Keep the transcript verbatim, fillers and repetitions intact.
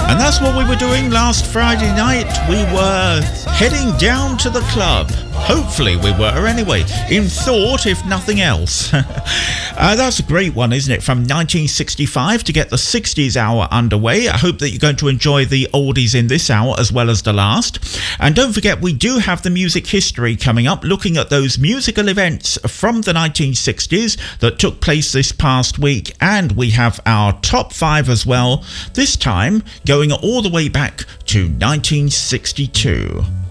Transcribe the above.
And that's what we were doing last Friday night. We were heading down to the club. Hopefully we were anyway, in thought if nothing else. uh, that's a great one, isn't it? From nineteen sixty-five to get the sixties hour underway. I hope that you're going to enjoy the oldies in this hour as well as the last. And don't forget, we do have the music history coming up, looking at those musical events from the nineteen sixties that took place this past week. And we have our top five as well, this time going all the way back to nineteen sixty-two.